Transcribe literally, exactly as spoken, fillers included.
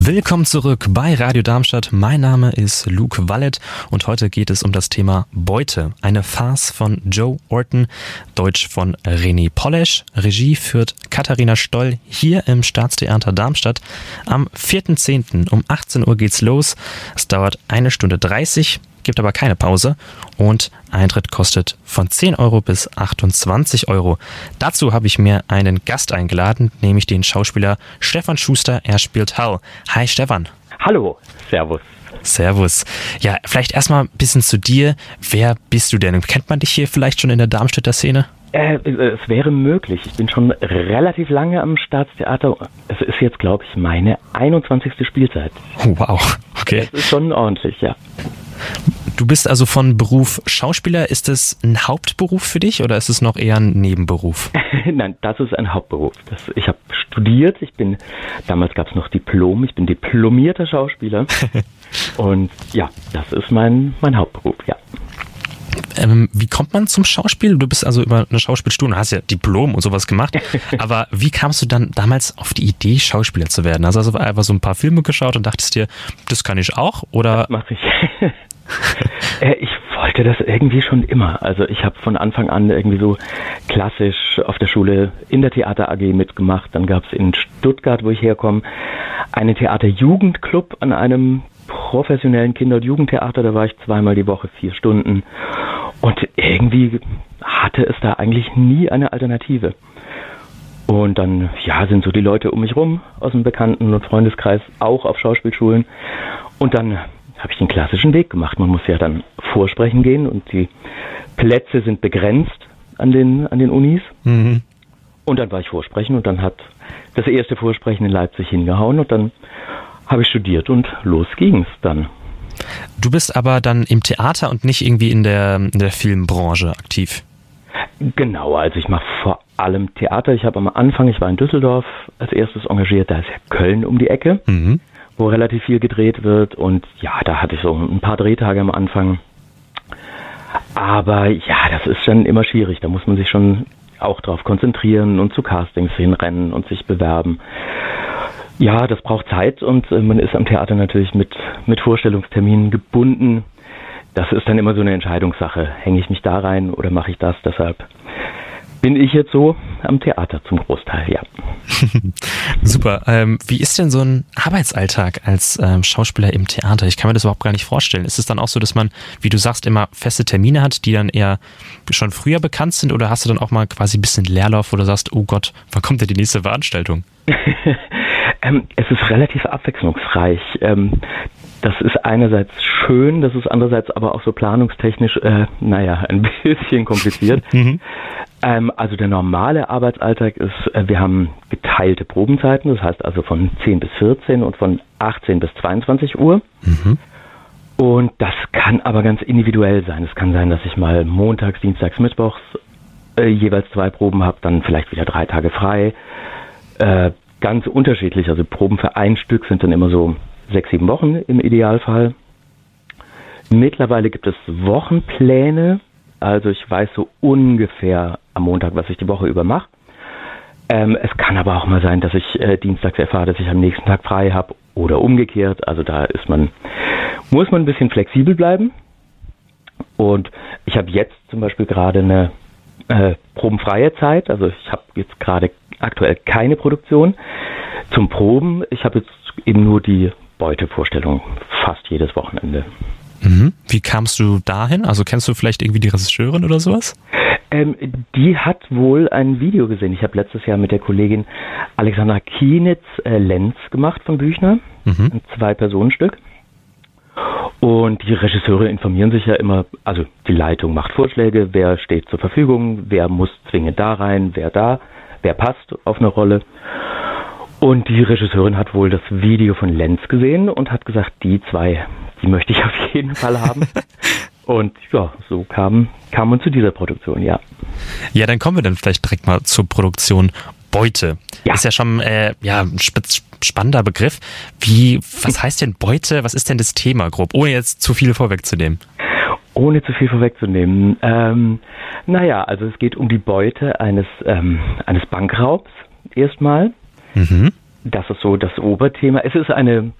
Willkommen zurück bei Radio Darmstadt. Mein Name ist Luke Wallet und heute geht es um das Thema Beute. Eine Farce von Joe Orton, Deutsch von René Polesch. Regie führt Katharina Stoll hier im Staatstheater Darmstadt. Am vierten zehnten um achtzehn Uhr geht's los. Es dauert eine Stunde dreißig, gibt aber keine Pause und Eintritt kostet von zehn Euro bis achtundzwanzig Euro. Dazu habe ich mir einen Gast eingeladen, nämlich den Schauspieler Stefan Schuster. Er spielt Hal. Hi Stefan. Hallo, servus. Servus. Ja, vielleicht erstmal ein bisschen zu dir. Wer bist du denn? Kennt man dich hier vielleicht schon in der Darmstädter Szene? Äh, es wäre möglich. Ich bin schon relativ lange am Staatstheater. Es ist jetzt, glaube ich, meine einundzwanzigste Spielzeit. Oh, wow, okay. Das ist schon ordentlich, ja. Du bist also von Beruf Schauspieler. Ist es ein Hauptberuf für dich oder ist es noch eher ein Nebenberuf? Nein, das ist ein Hauptberuf. Das, ich habe studiert. Ich bin, damals gab es noch Diplom. Ich bin diplomierter Schauspieler. Und ja, das ist mein, mein Hauptberuf, ja. Ähm, wie kommt man zum Schauspiel? Du bist also über eine Schauspielschule, hast ja Diplom und sowas gemacht. Aber wie kamst du dann damals auf die Idee, Schauspieler zu werden? Also hast du einfach so ein paar Filme geschaut und dachtest dir, das kann ich auch? Oder? Das mache ich. Ich wollte das irgendwie schon immer. Also ich habe von Anfang an irgendwie so klassisch auf der Schule in der Theater A G mitgemacht. Dann gab es in Stuttgart, wo ich herkomme, einen Theaterjugendclub an einem professionellen Kinder- und Jugendtheater. Da war ich zweimal die Woche, vier Stunden. Und irgendwie hatte es da eigentlich nie eine Alternative. Und dann, ja, sind so die Leute um mich rum aus dem Bekannten- und Freundeskreis auch auf Schauspielschulen. Und dann habe ich den klassischen Weg gemacht. Man muss ja dann vorsprechen gehen und die Plätze sind begrenzt an den, an den Unis. Mhm. Und dann war ich vorsprechen und dann hat das erste Vorsprechen in Leipzig hingehauen und dann habe ich studiert und los ging's dann. Du bist aber dann im Theater und nicht irgendwie in der, in der Filmbranche aktiv? Genau, also ich mache vor allem Theater. Ich habe am Anfang, ich war in Düsseldorf als erstes engagiert, da ist ja Köln um die Ecke, mhm. wo relativ viel gedreht wird und ja, da hatte ich so ein paar Drehtage am Anfang. Aber ja, das ist dann immer schwierig, da muss man sich schon auch drauf konzentrieren und zu Castings hinrennen und sich bewerben. Ja, das braucht Zeit und äh, man ist am Theater natürlich mit, mit Vorstellungsterminen gebunden. Das ist dann immer so eine Entscheidungssache. Hänge ich mich da rein oder mache ich das? Deshalb bin ich jetzt so am Theater zum Großteil, ja. Super. Ähm, wie ist denn so ein Arbeitsalltag als ähm, Schauspieler im Theater? Ich kann mir das überhaupt gar nicht vorstellen. Ist es dann auch so, dass man, wie du sagst, immer feste Termine hat, die dann eher schon früher bekannt sind? Oder hast du dann auch mal quasi ein bisschen Leerlauf, wo du sagst, oh Gott, wann kommt denn die nächste Veranstaltung? ähm, es ist relativ abwechslungsreich. Ähm, das ist einerseits schön, das ist andererseits aber auch so planungstechnisch, äh, naja, ein bisschen kompliziert. mhm. ähm, also der normale Arbeitsalltag ist, äh, wir haben geteilte Probenzeiten, das heißt also von zehn bis vierzehn und von achtzehn bis zweiundzwanzig Uhr. Mhm. Und das kann aber ganz individuell sein. Es kann sein, dass ich mal montags, dienstags, mittwochs äh, jeweils zwei Proben habe, dann vielleicht wieder drei Tage frei. Äh, ganz unterschiedlich, also Proben für ein Stück sind dann immer so sechs, sieben Wochen im Idealfall. Mittlerweile gibt es Wochenpläne, also ich weiß so ungefähr am Montag, was ich die Woche über mache. Ähm, es kann aber auch mal sein, dass ich äh, dienstags erfahre, dass ich am nächsten Tag frei habe oder umgekehrt. Also da ist man, muss man ein bisschen flexibel bleiben. Und ich habe jetzt zum Beispiel gerade eine äh, probenfreie Zeit, also ich habe jetzt gerade aktuell keine Produktion zum Proben. Ich habe jetzt eben nur die Beutevorstellung fast jedes Wochenende. Mhm. Wie kamst du dahin? Also kennst du vielleicht irgendwie die Regisseurin oder sowas? Ähm, die hat wohl ein Video gesehen. Ich habe letztes Jahr mit der Kollegin Alexandra Kienitz äh, Lenz gemacht von Büchner, mhm. ein Zwei-Personen-Stück. Und die Regisseure informieren sich ja immer, also die Leitung macht Vorschläge, wer steht zur Verfügung, wer muss zwingend da rein, wer da, wer passt auf eine Rolle. Und die Regisseurin hat wohl das Video von Lenz gesehen und hat gesagt, die zwei, die möchte ich auf jeden Fall haben. Und ja, so kam, kam man zu dieser Produktion, ja. Ja, dann kommen wir dann vielleicht direkt mal zur Produktion Beute. Ja. Ist ja schon äh, ja, ein spannender Begriff. Wie, was heißt denn Beute? Was ist denn das Thema grob, ohne jetzt zu viel vorwegzunehmen? Ohne zu viel vorwegzunehmen. Ähm, naja, also es geht um die Beute eines, ähm, eines Bankraubs erstmal. Mhm. Das ist so das Oberthema. Es ist eine